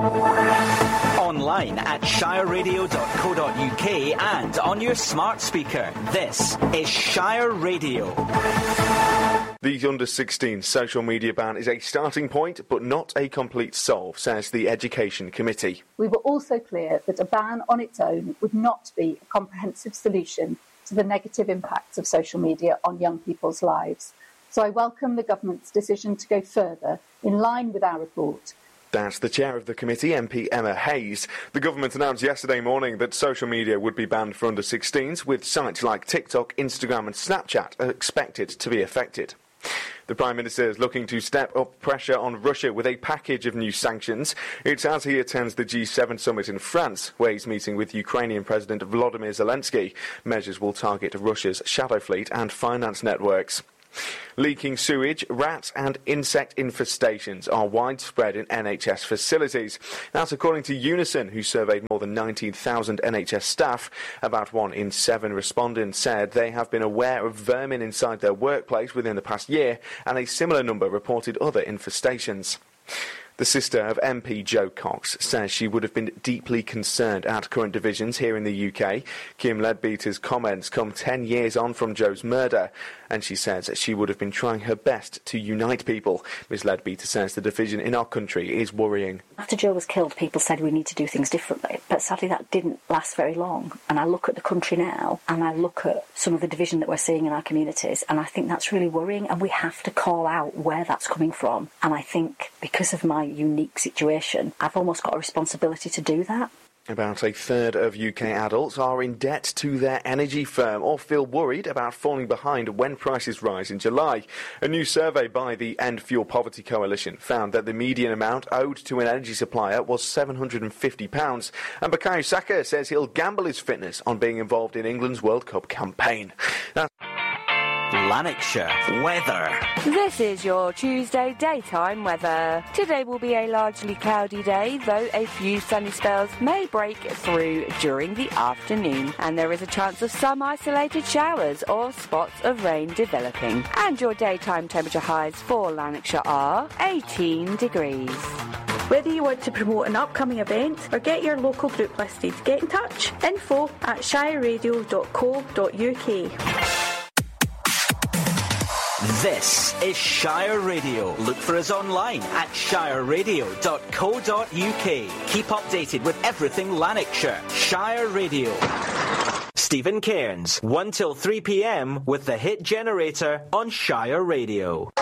Online at shireradio.co.uk and on your smart speaker. This is Shire Radio. The under-16 social media ban is a starting point, but not a complete solve, says the Education Committee. We were also clear that a ban on its own would not be a comprehensive solution to the negative impacts of social media on young people's lives. So I welcome the government's decision to go further, in line with our report. That's the chair of the committee, MP Emma Hayes. The government announced yesterday morning that social media would be banned for under-16s, with sites like TikTok, Instagram and Snapchat expected to be affected. The Prime Minister is looking to step up pressure on Russia with a package of new sanctions. It's as he attends the G7 summit in France, where he's meeting with Ukrainian President Volodymyr Zelensky. Measures will target Russia's shadow fleet and finance networks. Leaking sewage, rat and insect infestations are widespread in NHS facilities. That's according to Unison, who surveyed more than 19,000 NHS staff. About 1 in 7 respondents said they have been aware of vermin inside their workplace within the past year, and a similar number reported other infestations. The sister of MP Jo Cox says she would have been deeply concerned at current divisions here in the UK. Kim Leadbeater's comments come 10 years on from Jo's murder, and she says she would have been trying her best to unite people. Ms Leadbeater says the division in our country is worrying. After Jo was killed, people said we need to do things differently, but sadly that didn't last very long. And I look at the country now, and I look at some of the division that we're seeing in our communities, and I think that's really worrying, and we have to call out where that's coming from. And I think because of my unique situation, I've almost got a responsibility to do that. About a third of UK adults are in debt to their energy firm or feel worried about falling behind when prices rise in July. A new survey by the End Fuel Poverty Coalition found that the median amount owed to an energy supplier was £750, and Bukayo Saka says he'll gamble his fitness on being involved in England's World Cup campaign. Lanarkshire weather. This is your Tuesday daytime weather. Today will be a largely cloudy day, though a few sunny spells may break through during the afternoon, and there is a chance of some isolated showers or spots of rain developing. And your daytime temperature highs for Lanarkshire are 18 degrees. Whether you want to promote an upcoming event or get your local group listed, get in touch. info@shireradio.co.uk. This is Shire Radio. Look for us online at shireradio.co.uk. Keep updated with everything Lanarkshire. Shire Radio. Stephen Cairns, 1 till 3 p.m. with the Hit Generator on Shire Radio.